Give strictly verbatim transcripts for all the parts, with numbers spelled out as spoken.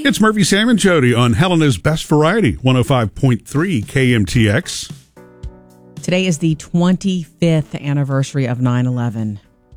It's Murphy, Sam, and Jody on Helena's Best Variety, one oh five point three K M T X. Today is the twenty-fifth anniversary of nine eleven.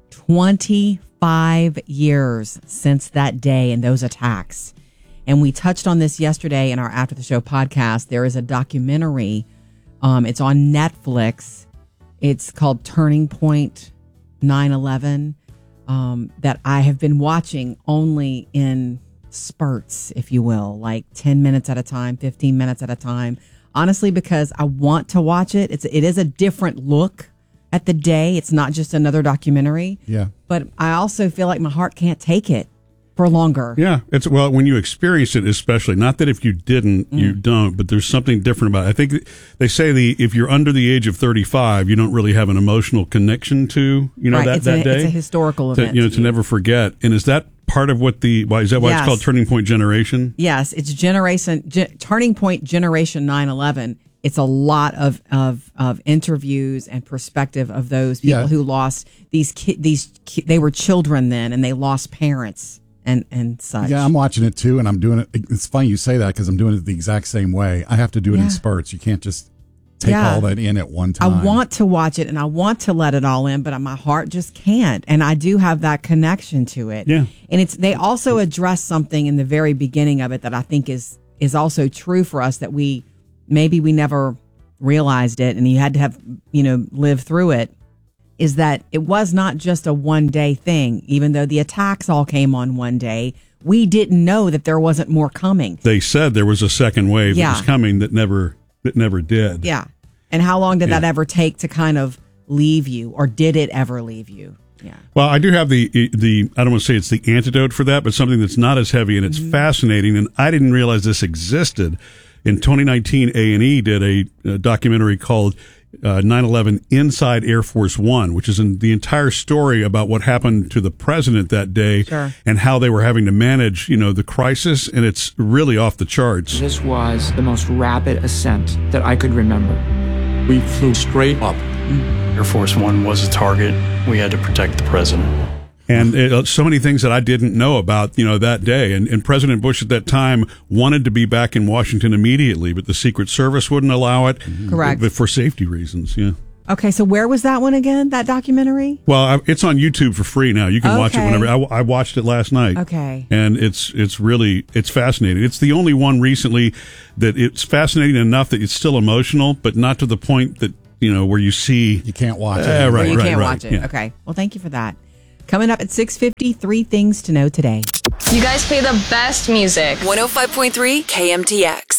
twenty-five years since that day and those attacks. And we touched on this yesterday in our After the Show podcast. There is a documentary. Um, it's on Netflix. It's called Turning Point nine eleven um, that I have been watching only in spurts, if you will, like ten minutes at a time, fifteen minutes at a time. Honestly, because I want to watch it. It's it is a different look at the day. It's not just another documentary. Yeah. But I also feel like my heart can't take it for longer. Yeah. It's well, when you experience it, especially, not that if you didn't, mm. you don't, but there's something different about it. I think they say the if you're under the age of thirty-five, you don't really have an emotional connection to, you know, right. that, it's that a, day. It's a historical to, event. You know, to never forget. And is that part of what the, why is that why yes. it's called Turning Point Generation? Yes. It's generation, ge- Turning Point Generation nine eleven. It's a lot of, of, of interviews and perspective of those people yeah. who lost these ki- these ki- they were children then and they lost parents and, and such. Yeah, I'm watching it too, and I'm doing it. It's funny you say that because I'm doing it the exact same way. I have to do it yeah. in spurts. You can't just take yeah. all that in at one time. I want to watch it and I want to let it all in, but my heart just can't. And I do have that connection to it. Yeah. And it's they also address something in the very beginning of it that I think is is also true for us that we maybe we never realized it and you had to have, you know, live through it, is that it was not just a one day thing. Even though the attacks all came on one day, we didn't know that there wasn't more coming. They said there was a second wave yeah. that was coming that never that never did. Yeah. And how long did yeah. that ever take to kind of leave you, or did it ever leave you? Yeah. Well, I do have the the I don't want to say it's the antidote for that, but something that's not as heavy and it's mm-hmm. fascinating. And I didn't realize this existed. In twenty nineteen, A and E did a, a documentary called uh, nine eleven Inside Air Force One, which is in the entire story about what happened to the president that day sure. and how they were having to manage, you know, the crisis. And it's really off the charts. This was the most rapid ascent that I could remember. We flew straight up. Air Force One was a target. We had to protect the president. And it, so many things that I didn't know about, you know, that day. And, and President Bush at that time wanted to be back in Washington immediately, but the Secret Service wouldn't allow it. Correct. But for safety reasons, yeah. Okay, so where was that one again, that documentary? Well, I, it's on YouTube for free now. You can okay. watch it whenever. I, I watched it last night. Okay. And it's it's really, it's fascinating. It's the only one recently that it's fascinating enough that it's still emotional, but not to the point that, you know, where you see. You can't watch it. Uh, right, where you right, can't right. watch it. Yeah. Okay. Well, thank you for that. Coming up at six fifty, three things to know today. You guys play the best music. one oh five point three K M T X.